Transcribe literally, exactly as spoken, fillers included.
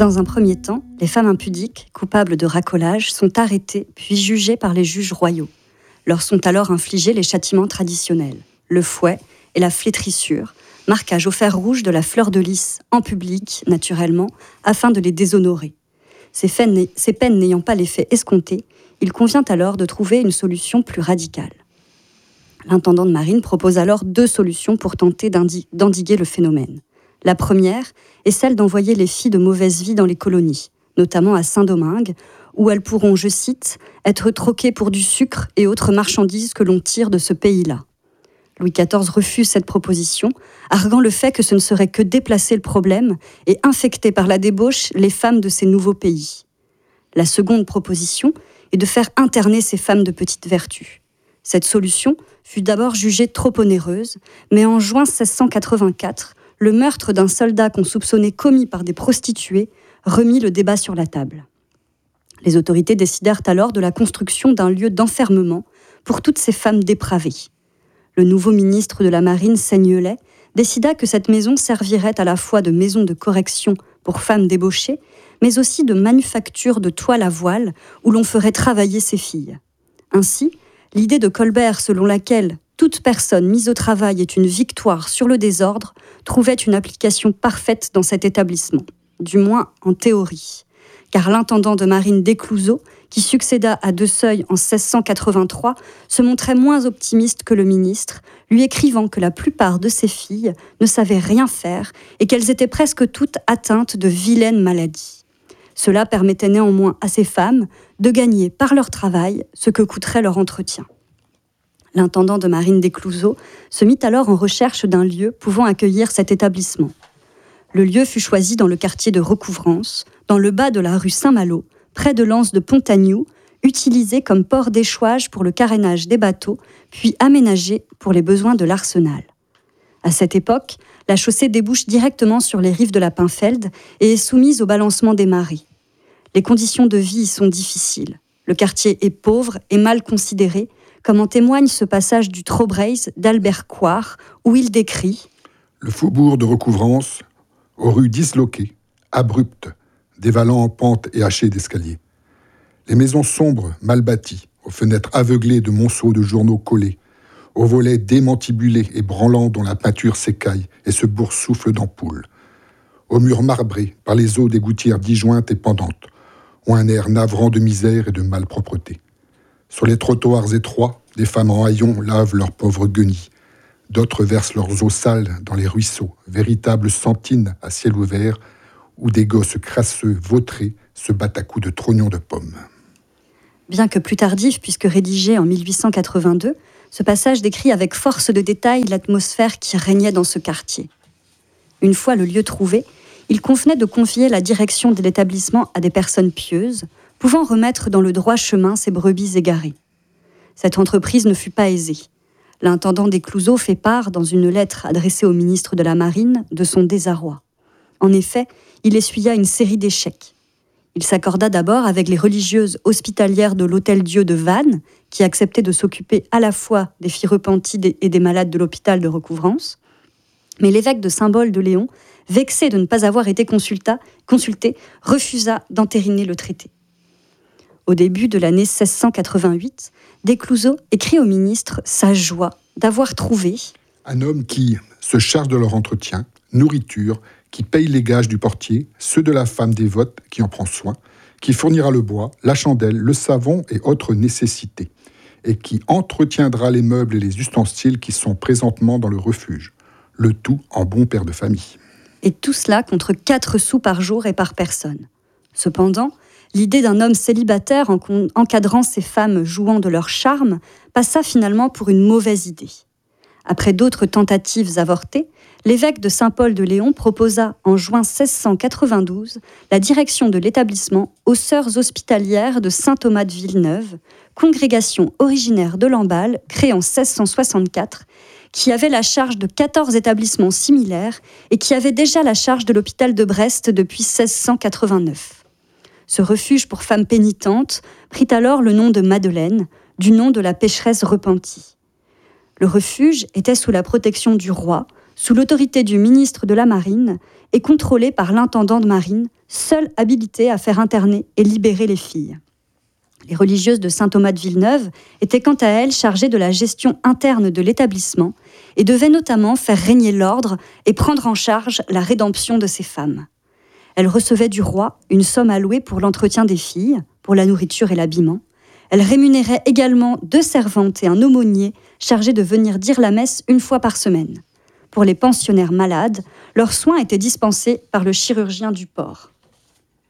Dans un premier temps, les femmes impudiques, coupables de racolage, sont arrêtées puis jugées par les juges royaux. Leur sont alors infligés les châtiments traditionnels, le fouet et la flétrissure, marquage au fer rouge de la fleur de lys, en public, naturellement, afin de les déshonorer. Ces peines, ces peines n'ayant pas l'effet escompté, il convient alors de trouver une solution plus radicale. L'intendant de marine propose alors deux solutions pour tenter d'endiguer le phénomène. La première est celle d'envoyer les filles de mauvaise vie dans les colonies, notamment à Saint-Domingue, où elles pourront, je cite, « être troquées pour du sucre et autres marchandises que l'on tire de ce pays-là ». Louis quatorze refuse cette proposition, arguant le fait que ce ne serait que déplacer le problème et infecter par la débauche les femmes de ces nouveaux pays. La seconde proposition est de faire interner ces femmes de petite vertu. Cette solution fut d'abord jugée trop onéreuse, mais en juin seize cent quatre-vingt-quatre, le meurtre d'un soldat qu'on soupçonnait commis par des prostituées remit le débat sur la table. Les autorités décidèrent alors de la construction d'un lieu d'enfermement pour toutes ces femmes dépravées. Le nouveau ministre de la Marine, Seignelay, décida que cette maison servirait à la fois de maison de correction pour femmes débauchées, mais aussi de manufacture de toile à voile où l'on ferait travailler ces filles. Ainsi, l'idée de Colbert selon laquelle toute personne mise au travail est une victoire sur le désordre trouvait une application parfaite dans cet établissement, du moins en théorie. Car l'intendant de marine Desclouzot, qui succéda à De Seuil en seize cent quatre-vingt-trois, se montrait moins optimiste que le ministre, lui écrivant que la plupart de ses filles ne savaient rien faire et qu'elles étaient presque toutes atteintes de vilaines maladies. Cela permettait néanmoins à ces femmes de gagner par leur travail ce que coûterait leur entretien. L'intendant de marine Desclouzot se mit alors en recherche d'un lieu pouvant accueillir cet établissement. Le lieu fut choisi dans le quartier de Recouvrance, dans le bas de la rue Saint-Malo, près de l'anse de Pontagnoux, utilisé comme port d'échouage pour le carénage des bateaux, puis aménagé pour les besoins de l'arsenal. À cette époque, la chaussée débouche directement sur les rives de la Pinfeld et est soumise au balancement des marées. Les conditions de vie y sont difficiles. Le quartier est pauvre et mal considéré, comme en témoigne ce passage du Trobreis d'Albert Coire, où il décrit « Le faubourg de Recouvrance, aux rues disloquées, abruptes, dévalant en pente et hachées d'escaliers. Les maisons sombres, mal bâties, aux fenêtres aveuglées de monceaux de journaux collés, aux volets démantibulés et branlants dont la peinture s'écaille et se boursoufle d'ampoules, aux murs marbrés par les eaux des gouttières disjointes et pendantes, ont un air navrant de misère et de malpropreté. Sur les trottoirs étroits, des femmes en haillons lavent leurs pauvres guenilles. D'autres versent leurs eaux sales dans les ruisseaux, véritables sentines à ciel ouvert, où des gosses crasseux, vautrés, se battent à coups de trognons de pommes. » Bien que plus tardif, puisque rédigé en mille huit cent quatre-vingt-deux, ce passage décrit avec force de détail l'atmosphère qui régnait dans ce quartier. Une fois le lieu trouvé, il convenait de confier la direction de l'établissement à des personnes pieuses, pouvant remettre dans le droit chemin ces brebis égarées. Cette entreprise ne fut pas aisée. L'intendant Desclouzot fait part, dans une lettre adressée au ministre de la Marine, de son désarroi. En effet, il essuya une série d'échecs. Il s'accorda d'abord avec les religieuses hospitalières de l'Hôtel-Dieu de Vannes, qui acceptaient de s'occuper à la fois des filles repenties et des malades de l'hôpital de Recouvrance. Mais l'évêque de Saint-Bol de Léon, vexé de ne pas avoir été consulta, consulté, refusa d'entériner le traité. Au début de l'année seize cent quatre-vingt-huit, Desclouzot écrit au ministre sa joie d'avoir trouvé un homme qui se charge de leur entretien, nourriture, qui paye les gages du portier, ceux de la femme dévote qui en prend soin, qui fournira le bois, la chandelle, le savon et autres nécessités, et qui entretiendra les meubles et les ustensiles qui sont présentement dans le refuge, le tout en bon père de famille. Et tout cela contre quatre sous par jour et par personne. Cependant, l'idée d'un homme célibataire en encadrant ces femmes jouant de leur charme passa finalement pour une mauvaise idée. Après d'autres tentatives avortées, l'évêque de Saint-Paul de Léon proposa en juin seize cent quatre-vingt-douze la direction de l'établissement aux Sœurs hospitalières de Saint-Thomas de Villeneuve, congrégation originaire de Lamballe, créée en seize cent soixante-quatre, qui avait la charge de quatorze établissements similaires et qui avait déjà la charge de l'hôpital de Brest depuis seize cent quatre-vingt-neuf. Ce refuge pour femmes pénitentes prit alors le nom de Madeleine, du nom de la pécheresse repentie. Le refuge était sous la protection du roi, sous l'autorité du ministre de la Marine et contrôlé par l'intendant de marine, seule habilitée à faire interner et libérer les filles. Les religieuses de saint Thomas de Villeneuve étaient quant à elles chargées de la gestion interne de l'établissement et devaient notamment faire régner l'ordre et prendre en charge la rédemption de ces femmes. Elles recevaient du roi une somme allouée pour l'entretien des filles, pour la nourriture et l'habillement. Elles rémunéraient également deux servantes et un aumônier chargés de venir dire la messe une fois par semaine. Pour les pensionnaires malades, leurs soins étaient dispensés par le chirurgien du port.